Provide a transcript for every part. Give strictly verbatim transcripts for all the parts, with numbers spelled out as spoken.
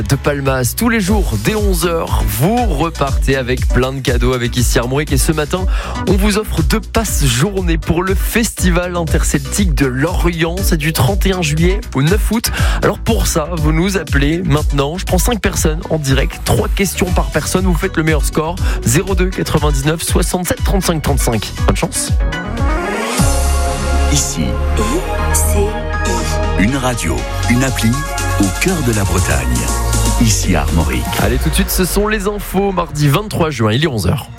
de Palmas. Tous les jours, dès onze heures, vous repartez avec plein de cadeaux avec ici Armorique. Et ce matin, on vous offre deux passes journée pour le Festival interceltique de Lorient. C'est du trente et un juillet au neuf août. Alors pour ça, vous nous appelez maintenant. Je prends cinq personnes en direct. trois questions par personne. Vous faites le meilleur score. zéro deux quatre-vingt-dix-neuf soixante-sept trente-cinq trente-cinq. Bonne chance. Ici, I C I. une radio, une appli au cœur de la Bretagne. Ici Armorique. Allez, tout de suite, ce sont les infos. Mardi vingt-trois juin, il est onze heures.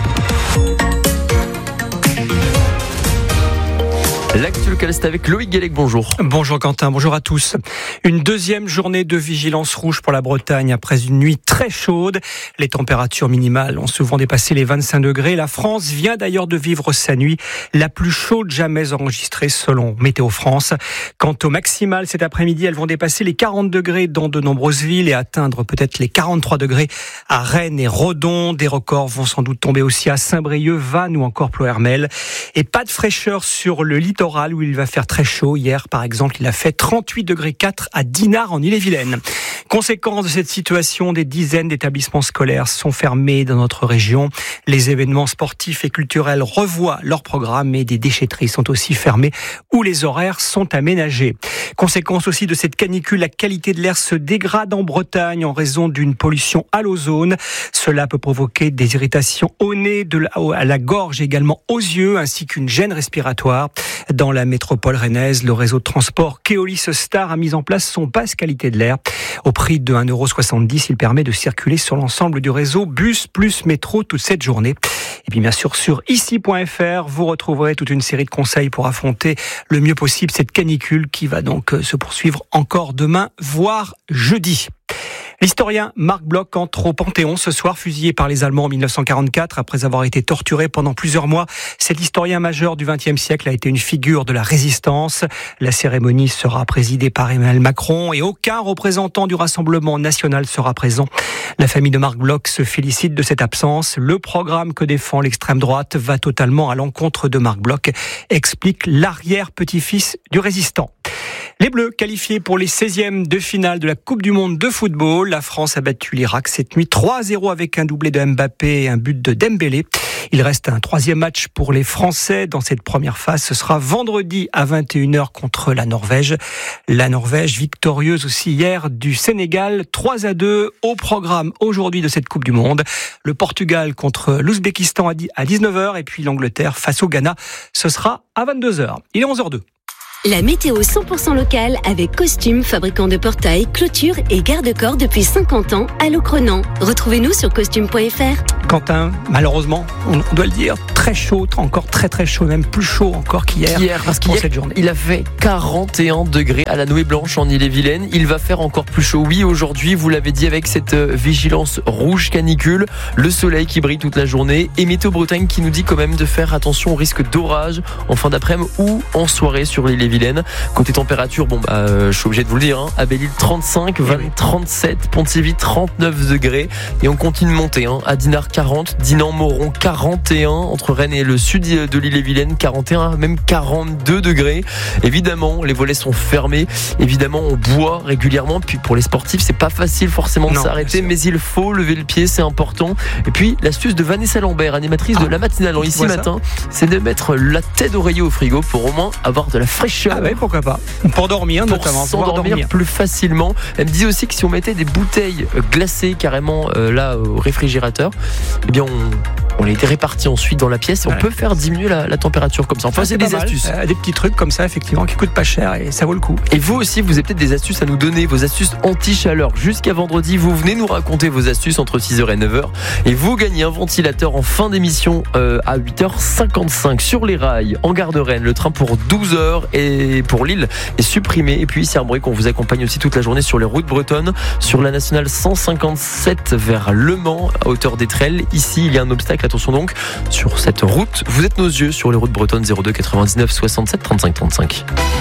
L'actu local, c'est avec Loïc Guélec, bonjour. Bonjour Quentin, bonjour à tous. Une deuxième journée de vigilance rouge pour la Bretagne après une nuit très chaude. Les températures minimales ont souvent dépassé les vingt-cinq degrés. La France vient d'ailleurs de vivre sa nuit la plus chaude jamais enregistrée selon Météo France. Quant aux maximales, cet après-midi, elles vont dépasser les quarante degrés dans de nombreuses villes et atteindre peut-être les quarante-trois degrés à Rennes et Redon. Des records vont sans doute tomber aussi à Saint-Brieuc, Vannes ou encore Ploërmel. Et pas de fraîcheur sur le littoral où il va faire très chaud. Hier, par exemple, il a fait trente-huit degrés quatre à Dinard en Ille-et-Vilaine. Conséquence de cette situation, des dizaines d'établissements scolaires sont fermés dans notre région. Les événements sportifs et culturels revoient leur programme et des déchetteries sont aussi fermées où les horaires sont aménagés. Conséquence aussi de cette canicule, la qualité de l'air se dégrade en Bretagne en raison d'une pollution à l'ozone. Cela peut provoquer des irritations au nez, de la, à la gorge et également aux yeux, ainsi qu'une gêne respiratoire. Dans la métropole rennaise, le réseau de transport Keolis Star a mis en place son pass qualité de l'air. Au prix de un euro soixante-dix, il permet de circuler sur l'ensemble du réseau bus plus métro toute cette journée. Et puis bien sûr, sur ici point f r, vous retrouverez toute une série de conseils pour affronter le mieux possible cette canicule qui va donc se poursuivre encore demain, voire jeudi. L'historien Marc Bloch entre au Panthéon ce soir, fusillé par les Allemands en mille neuf cent quarante-quatre après avoir été torturé pendant plusieurs mois. Cet historien majeur du vingtième siècle a été une figure de la résistance. La cérémonie sera présidée par Emmanuel Macron et aucun représentant du Rassemblement national sera présent. La famille de Marc Bloch se félicite de cette absence. Le programme que défend l'extrême droite va totalement à l'encontre de Marc Bloch, explique l'arrière-petit-fils du résistant. Les Bleus qualifiés pour les seizièmes de finale de la Coupe du Monde de football. La France a battu l'Irak cette nuit trois à zéro avec un doublé de Mbappé et un but de Dembélé. Il reste un troisième match pour les Français dans cette première phase. Ce sera vendredi à vingt et une heures contre la Norvège. La Norvège victorieuse aussi hier du Sénégal trois à deux au programme aujourd'hui de cette Coupe du Monde. Le Portugal contre l'Ouzbékistan à dix-neuf heures et puis l'Angleterre face au Ghana. Ce sera à vingt-deux heures. Il est onze heures deux. La météo cent pour cent locale avec Costume, fabricant de portails, clôtures et garde-corps depuis cinquante ans à Locronan. Retrouvez-nous sur costume point f r. Quentin, malheureusement, on doit le dire, très chaud, encore très très chaud, même plus chaud encore qu'hier. Hier, parce qu'hier, cette journée. Il a fait quarante et un degrés à la Nouée Blanche en Ille-et-Vilaine. Il va faire encore plus chaud. Oui, aujourd'hui, vous l'avez dit, avec cette vigilance rouge canicule, le soleil qui brille toute la journée et Météo Bretagne qui nous dit quand même de faire attention au risque d'orage en fin d'après-midi ou en soirée sur l'Ille-et-Vilaine. Côté température, bon, bah, euh, je suis obligé de vous le dire, hein, à Belle-Île trente-cinq, Vannes trente-sept, Pontivy trente-neuf degrés et on continue de monter, hein, à Dinard quarante, Dinan-Moron quarante et un, entre Rennes et le sud de l'Ille-et-Vilaine quarante et un, même quarante-deux degrés. Évidemment, les volets sont fermés. Évidemment, on boit régulièrement. Puis pour les sportifs, c'est pas facile forcément de non, s'arrêter, mais il faut lever le pied, c'est important. Et puis l'astuce de Vanessa Lambert, animatrice ah, de la matinale en ici matin, c'est de mettre la tête d'oreiller au frigo pour au moins avoir de la fraîcheur. Ah ouais, pourquoi pas. Pour dormir pour notamment. Pour s'endormir dormir. plus facilement. Elle me dit aussi que si on mettait des bouteilles glacées carrément euh, là au réfrigérateur, eh bien on, on les répartit ensuite dans la pièce et on ouais. peut faire diminuer la, la température comme ça. Enfin, ah, c'est, c'est des astuces. Euh, des petits trucs comme ça, effectivement, qui coûtent pas cher et ça vaut le coup. Et vous aussi, vous avez peut-être des astuces à nous donner, vos astuces anti-chaleur. Jusqu'à vendredi, vous venez nous raconter vos astuces entre six heures et neuf heures et vous gagnez un ventilateur en fin d'émission euh, à huit heures cinquante-cinq sur les rails en gare de Rennes. Le train pour douze heures et pour Lille est supprimé. Et puis ici à Armorique, on vous accompagne aussi toute la journée sur les routes bretonnes, sur la nationale cent cinquante-sept vers Le Mans à hauteur d'Étrelles. Ici, il y a un obstacle, attention donc sur cette route. Vous êtes nos yeux sur les routes bretonnes. Zéro deux quatre-vingt-dix-neuf soixante-sept trente-cinq trente-cinq.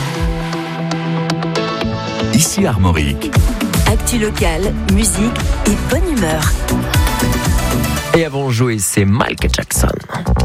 Ici Armorique. Actu locale, musique et bonne humeur. Et avant de jouer, c'est Michael Jackson.